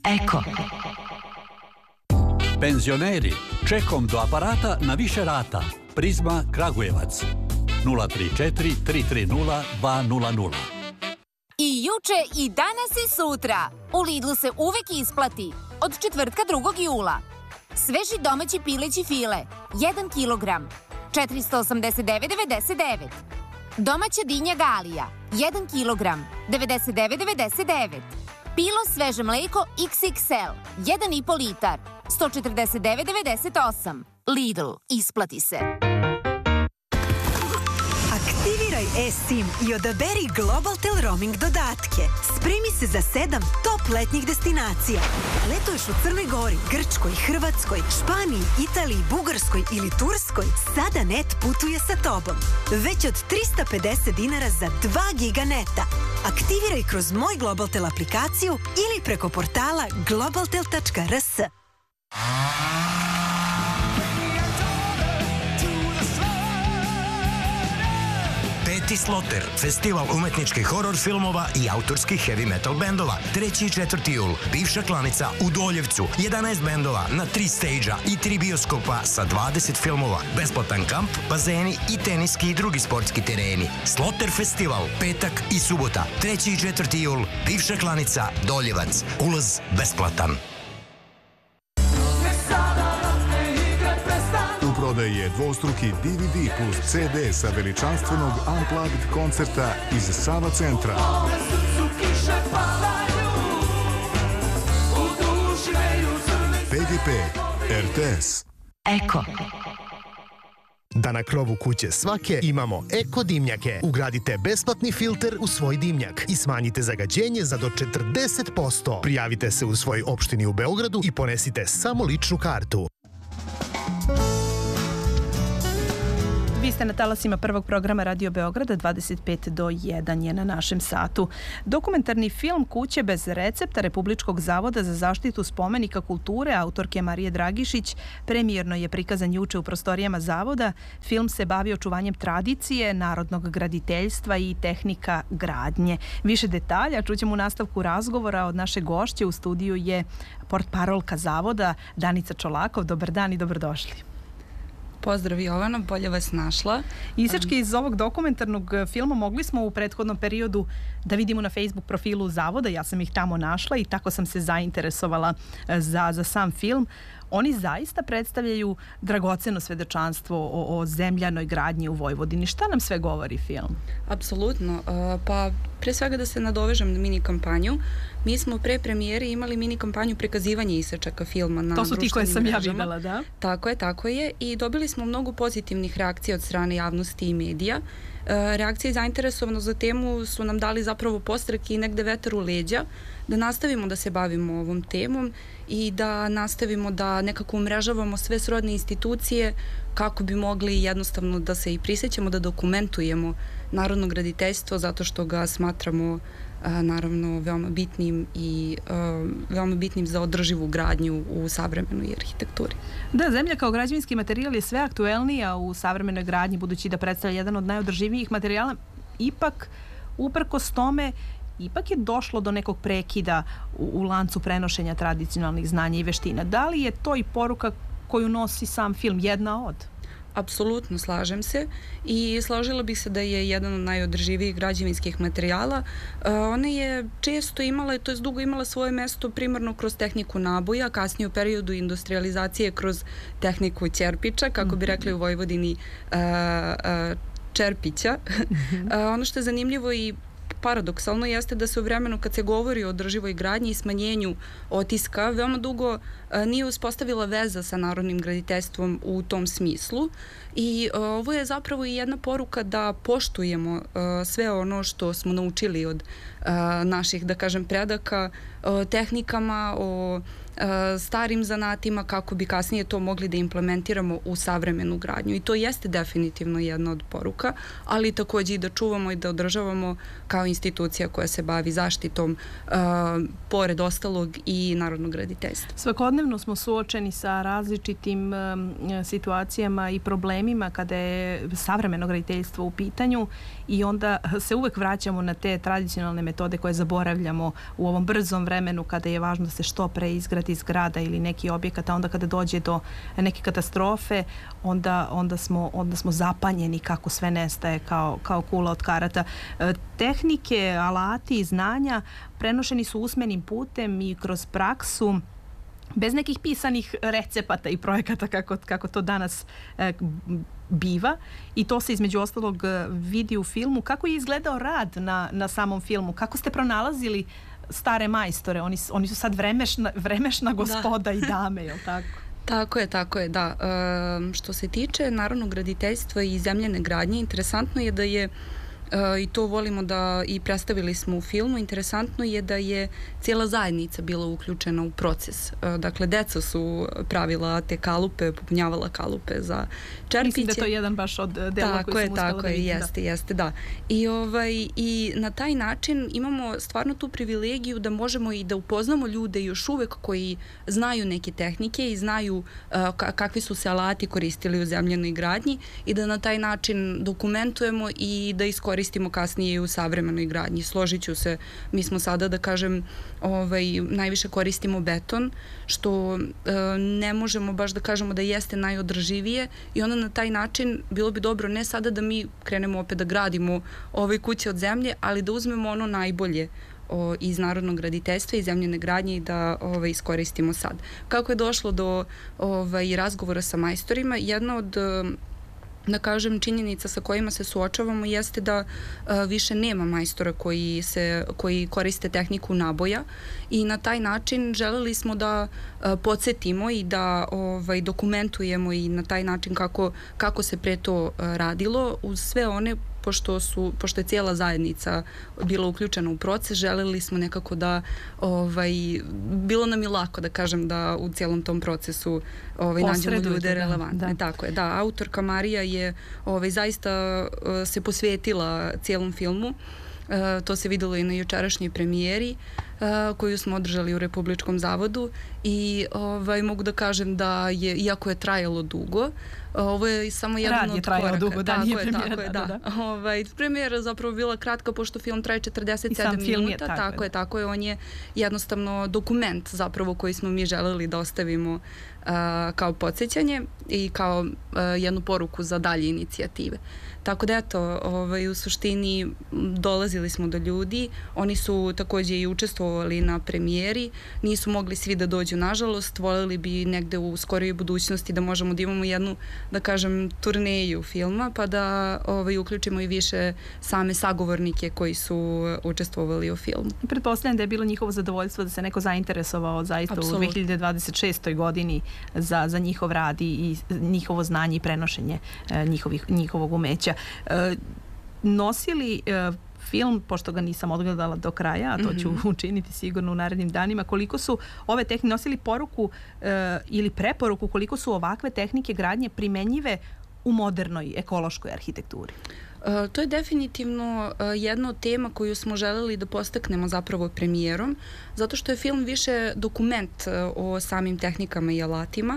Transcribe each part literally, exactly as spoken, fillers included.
Eko. Penzioneri, čekom do aparata na više rata. Prizma Kragujevac. nula tri četiri tri tri nula dva nula nula. I juče, i danas i sutra. U Lidlu se uvek isplati. Od četvrtka drugog jula. Sveži domaći pileći file. jedan kilogram. četiristo osamdeset devet devedeset devet. Domaća dinja Galija. jedan kilogram. devedeset devet devedeset devet. Pilo sveže mleko iks iks el. jedan i po litar. sto četrdeset devet devedeset osam. Lidl. Isplati se. Aktiviraj e-SIM i odaberi Globaltel roaming dodatke. Spremi se za sedam top letnjih destinacija. Letuješ u Crnoj Gori, Grčkoj, Hrvatskoj, Španiji, Italiji, Bugarskoj ili Turskoj? Sada net putuje sa tobom. Već od trista pedeset dinara za dva giga neta. Aktiviraj kroz Moj Globaltel aplikaciju ili preko portala globaltel tačka er es. Peti Sloter, festival umetničkih horor filmova i autorskih heavy metal bendova. treći i četvrti jul, bivša klanica u Doljevcu, jedanaest bendova na tri stage-a i tri bioskopa sa dvadeset filmova. Besplatan kamp, bazeni i teniski i drugi sportski tereni. Sloter festival, petak i subota, treći i četvrti jul, bivša klanica Doljevac. Ulaz besplatan. U prodaji je dvostruki D V D plus C D sa veličanstvenog Unplugged koncerta iz Sava centra. P G P, R T S. Eko. Da na krovu kuće svake imamo Eko dimnjake. Ugradite besplatni filter u svoj dimnjak i smanjite zagađenje za do četrdeset posto. Prijavite se u svojoj opštini u Beogradu i ponesite samo ličnu kartu. Vi ste na talasima prvog programa Radio Beograda, dvadeset pet do jedan je na našem satu. Dokumentarni film Kuće bez recepta Republičkog zavoda za zaštitu spomenika kulture autorke Marije Dragišić premijerno je prikazan juče u prostorijama zavoda. Film se bavi očuvanjem tradicije, narodnog graditeljstva i tehnika gradnje. Više detalja čućemo u nastavku razgovora od naše gošće. U studiju je portparolka zavoda Danica Čolakov. Dobar dan i dobrodošli. Pozdrav Jovana, bolje vas našla. Isečke iz ovog dokumentarnog filma mogli smo u prethodnom periodu da vidimo na Facebook profilu zavoda, ja sam ih tamo našla i tako sam se zainteresovala za, za sam film. Oni zaista predstavljaju dragoceno svedočanstvo o, o zemljanoj gradnji u Vojvodini. Šta nam sve govori film? Apsolutno. Pa pre svega da se nadovežem na mini kampanju. Mi smo pre premijere imali mini kampanju prikazivanja isečaka filma na društvenim mrežama. To su ti koje sam mrežama. Ja videla, da? Tako je, tako je. I dobili smo mnogo pozitivnih reakcija od strane javnosti i medija. Reakcije i zainteresovano za temu su nam dali zapravo podstrek i negde vetar u leđa da nastavimo da se bavimo ovom temom i da nastavimo da nekako umrežavamo sve srodne institucije kako bi mogli jednostavno da se i prisjećamo, da dokumentujemo narodno graditeljstvo zato što ga smatramo a, naravno veoma bitnim i a, veoma bitnim za održivu gradnju u savremenoj arhitekturi. Da, zemlja kao građevinski materijal je sve aktuelnija u savremenoj gradnji budući da predstavlja jedan od najodrživijih materijala. Ipak, uprkos tome, ipak je došlo do nekog prekida u, u lancu prenošenja tradicionalnih znanja i veština. Da li je to i poruka koju nosi sam film, jedna od? Apsolutno, slažem se i složila bih se da je jedan od najodrživijih građevinskih materijala. Uh, ona je često imala, to je dugo imala svoje mesto primarno kroz tehniku naboja, kasnije u periodu industrializacije kroz tehniku ćerpiča, kako bi rekli u Vojvodini uh, uh, čerpića. uh, ono što je zanimljivo i paradoksalno jeste da se u vremenu kad se govori o održivoj gradnji i smanjenju otiska veoma dugo a, nije uspostavila veza sa narodnim graditeljstvom u tom smislu i a, ovo je zapravo i jedna poruka da poštujemo a, sve ono što smo naučili od a, naših, da kažem, predaka o tehnikama, o starim zanatima kako bi kasnije to mogli da implementiramo u savremenu gradnju. I to jeste definitivno jedna od poruka, ali takođe i da čuvamo i da održavamo kao institucija koja se bavi zaštitom pored ostalog i narodnog graditeljstva. Svakodnevno smo suočeni sa različitim situacijama i problemima kada je savremeno graditeljstvo u pitanju i onda se uvek vraćamo na te tradicionalne metode koje zaboravljamo u ovom brzom vremenu kada je važno da se što pre izgradi zgrada ili neki objekat, a onda kada dođe do neke katastrofe, onda, onda, smo, onda smo zapanjeni kako sve nestaje kao, kao kula od karata. Tehnike, alati i znanja prenošeni su usmenim putem i kroz praksu, bez nekih pisanih recepata i projekata kako, kako to danas e, biva, i to se između ostalog vidi u filmu. Kako je izgledao rad na, na samom filmu? Kako ste pronalazili stare majstore? Oni, oni su sad vremešna, vremešna gospoda da. I dame, je li tako? Tako je, tako je, da. E, što se tiče narodnog graditeljstva i zemljene gradnje, interesantno je da je i to volimo da i predstavili smo u filmu. Interesantno je da je cijela zajednica bila uključena u proces. Dakle, deca su pravila te kalupe, popunjavala kalupe za čerpiće. Mislim da je to jedan baš od dela koji sam uspela da vidim. Tako je, jeste, jeste, da. I, ovaj, I na taj način imamo stvarno tu privilegiju da možemo i da upoznamo ljude još uvek koji znaju neke tehnike i znaju uh, kakvi su se alati koristili u zemljenoj gradnji i da na taj način dokumentujemo i da iskoristimo koristimo kasnije i u savremenoj gradnji. Složit ću se, mi smo sada, da kažem, ovaj, najviše koristimo beton, što e, ne možemo baš da kažemo da jeste najodrživije, i onda na taj način bilo bi dobro ne sada da mi krenemo opet da gradimo ove kuće od zemlje, ali da uzmemo ono najbolje o, iz narodnog graditeljstva i zemljene gradnje i da ovaj, iskoristimo sad. Kako je došlo do ovaj, razgovora sa majstorima, jedna od da kažem, činjenica sa kojima se suočavamo jeste da a, više nema majstora koji, se, koji koriste tehniku naboja, i na taj način želeli smo da a, podsjetimo i da ovaj, dokumentujemo i na taj način kako, kako se pre to a, radilo uz sve one, pošto, su, pošto je cijela zajednica bila uključena u proces, želeli smo nekako da, ovaj, bilo nam je lako da kažem da u cijelom tom procesu ovaj, nađemo ljude relevantne. Da. Tako je, da. Autorka Marija je ovaj, zaista uh, se posvetila cijelom filmu. Uh, to se videlo i na jučerašnjoj premijeri uh, koju smo održali u Republičkom zavodu, i ovaj, mogu da kažem da je, iako je trajalo dugo, ovo je samo jedan Rad od je trajalo dugo, da, tako nije je, premijera. tako je, da. da. da. Ovaj, premijera zapravo bila kratka, pošto film traje četrdeset sedam minuta, je, tako, tako je, tako je, on je jednostavno dokument zapravo koji smo mi želeli da ostavimo uh, kao podsjećanje i kao uh, jednu poruku za dalje inicijative. Tako da, eto, ovaj, u suštini dolazili smo do ljudi, oni su takođe i učestvovali na premijeri, nisu mogli svi da dođu, nažalost, voljeli bi negde u skorijoj budućnosti da možemo da imamo jednu, da kažem, turneju filma, pa da ovaj, uključimo i više same sagovornike koji su učestvovali u filmu. Pretpostavljam da je bilo njihovo zadovoljstvo da se neko zainteresovao zaista Absolut. U dve hiljade dvadeset šestoj godini za, za njihov rad i, i njihovo znanje i prenošenje e, njihovih, njihovog umeća. E, nosili e, film, pošto ga nisam odgledala do kraja, a to ću mm-hmm. učiniti sigurno u narednim danima, koliko su ove tehnike nosili poruku e, ili preporuku koliko su ovakve tehnike gradnje primenjive u modernoj ekološkoj arhitekturi? Uh, to je definitivno uh, jedna od tema koju smo želeli da postaknemo zapravo premijerom, zato što je film više dokument uh, o samim tehnikama i alatima,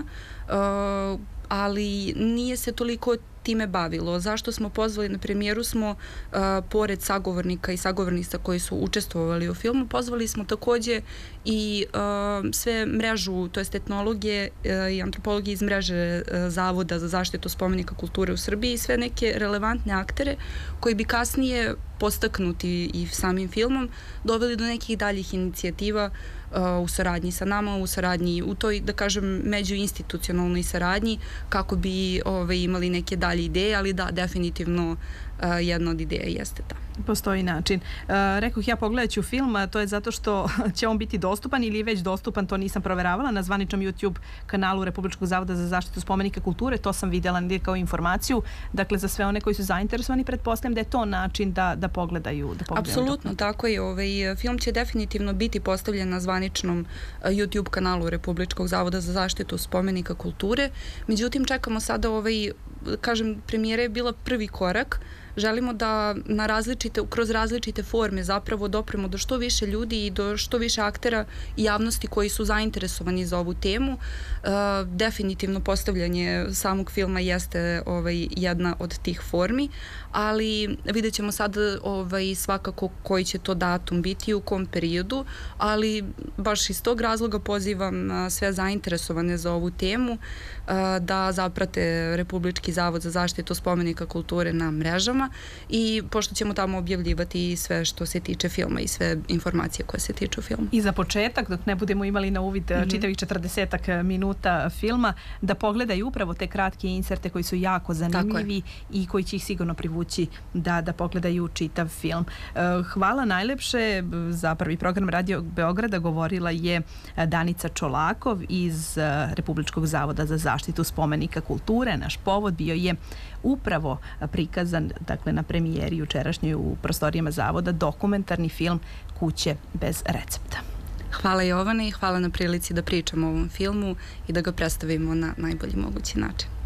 uh, ali nije se toliko time bavilo. Zašto smo pozvali na premijeru smo, uh, pored sagovornika i sagovornica koji su učestvovali u filmu, pozvali smo takođe i uh, sve mrežu, to jest etnologije uh, i antropologije iz mreže uh, Zavoda za zaštitu spomenika kulture u Srbiji i sve neke relevantne aktere koji bi kasnije postaknuti i samim filmom doveli do nekih daljih inicijativa uh, u saradnji sa nama, u saradnji u toj, da kažem, međuinstitucionalnoj saradnji, kako bi ove, imali neke dalje ideje, ali da, definitivno uh, jedna od ideja jeste ta. Postoji način. Uh, rekoh ja pogledat ću film, a to je zato što će on biti dostupan ili je već dostupan, to nisam proveravala, na zvaničnom YouTube kanalu Republičkog zavoda za zaštitu spomenika kulture, to sam vidjela kao informaciju. Dakle, za sve one koji su zainteresovani, pretpostavljam da je to način da, da pogledaju. Da pogledaju Apsolutno, tako je. Ovaj, film će definitivno biti postavljen na zvaničnom YouTube kanalu Republičkog zavoda za zaštitu spomenika kulture. Međutim, čekamo sada, ovaj, kažem, premijera je bila prvi korak. Želimo da na različite, kroz različite forme zapravo dopremo do što više ljudi i do što više aktera i javnosti koji su zainteresovani za ovu temu. E, definitivno postavljanje samog filma jeste ovaj, jedna od tih formi, ali vidjet ćemo sad ovaj, svakako koji će to datum biti u kom periodu, ali baš iz tog razloga pozivam sve zainteresovane za ovu temu a, da zaprate Republički zavod za zaštitu spomenika kulture na mrežama i pošto ćemo tamo objavljivati sve što se tiče filma i sve informacije koje se tiču filma. I za početak, dok ne budemo imali na uvid mm-hmm. čitavih četrdesetak minuta filma, da pogledaju upravo te kratke inserte koji su jako zanimljivi i koji će ih sigurno privući da, da pogledaju čitav film. Hvala najlepše. Za prvi program Radio Beograda govorila je Danica Čolakov iz Republičkog zavoda za zaštitu spomenika kulture. Naš povod bio je upravo prikazan, dakle, na premijeri jučerašnjoj u prostorijama zavoda, dokumentarni film Kuće bez recepta. Hvala Jovana i hvala na prilici da pričamo o ovom filmu i da ga predstavimo na najbolji mogući način.